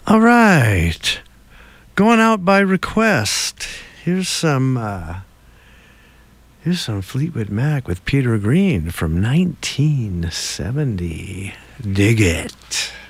All right. Going out by request. Here's some Fleetwood Mac with Peter Green from 1970. Dig it.